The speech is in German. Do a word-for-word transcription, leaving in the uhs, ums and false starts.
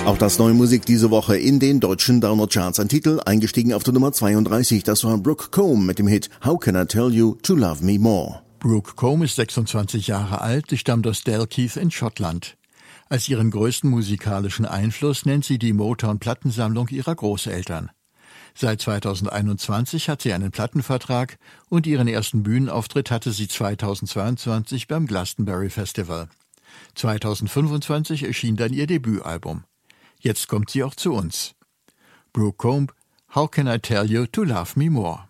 Auch das neue Musik diese Woche in den deutschen Download-Charts. Ein Titel, eingestiegen auf der Nummer zweiunddreißig. Das war Brooke Combe mit dem Hit How Can I Tell You to Love Me More. Brooke Combe ist sechsundzwanzig Jahre alt, sie stammt aus Dalkeith in Schottland. Als ihren größten musikalischen Einfluss nennt sie die Motown-Plattensammlung ihrer Großeltern. Seit zweitausendeinundzwanzig hat sie einen Plattenvertrag und ihren ersten Bühnenauftritt hatte sie zweitausendzweiundzwanzig beim Glastonbury Festival. zweitausendfünfundzwanzig erschien dann ihr Debütalbum. Jetzt kommt sie auch zu uns. Brooke Combe, How Can I Tell You to Love Me More?